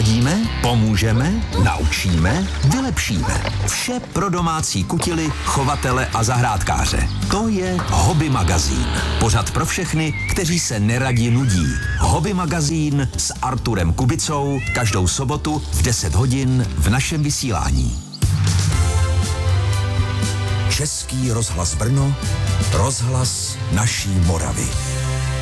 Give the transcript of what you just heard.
Poradíme, pomůžeme, naučíme, vylepšíme. Vše pro domácí kutily, chovatele a zahrádkáře. To je Hobby magazín. Pořad pro všechny, kteří se neradi nudí. Hobby magazín s Arturem Kubicou každou sobotu v 10 hodin v našem vysílání. Český rozhlas Brno, rozhlas naší Moravy.